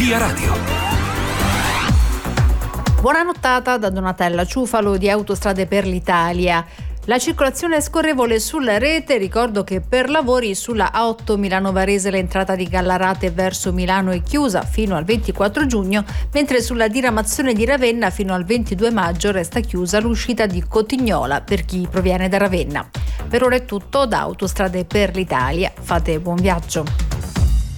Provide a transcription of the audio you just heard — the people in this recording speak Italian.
Via Radio. Buona nottata da Donatella Ciufalo di Autostrade per l'Italia. La circolazione è scorrevole sulla rete. Ricordo che per lavori sulla A8 Milano-Varese l'entrata di Gallarate verso Milano è chiusa fino al 24 giugno, mentre sulla diramazione di Ravenna fino al 22 maggio resta chiusa l'uscita di Cotignola per chi proviene da Ravenna. Per ora è tutto da Autostrade per l'Italia. Fate buon viaggio.